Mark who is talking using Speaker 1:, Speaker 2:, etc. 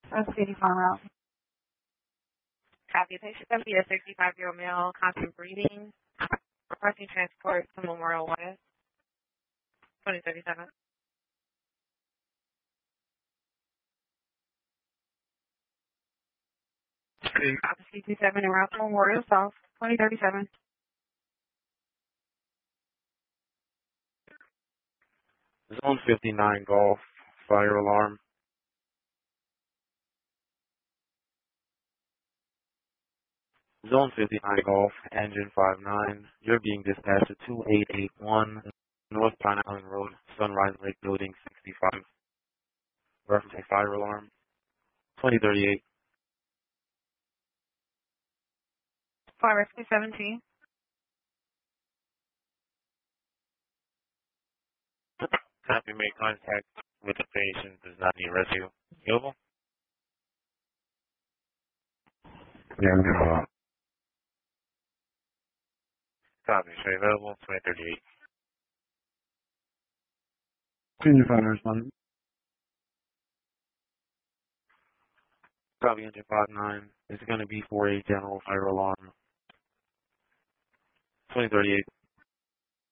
Speaker 1: That's 85 route.
Speaker 2: Copy. Patient going to be a 65-year-old male, constant breathing, requesting transport to Memorial West, 2037. Copy. C27 en route to Memorial South, 2037.
Speaker 3: Zone 59 Golf, fire alarm. Zone 59 Golf, engine 59. You're being dispatched to 2881 North Pine Island Road, Sunrise Lake Building 65. Reference a fire alarm. 2038.
Speaker 2: Fire rescue 17.
Speaker 3: Copy, make contact with the patient, does not need rescue. Available?
Speaker 4: Yeah, I'm good.
Speaker 3: Copy, show available, 2038.
Speaker 4: Can you find responding?
Speaker 3: Copy, engine 59. It's going to be for a general fire alarm. 2038.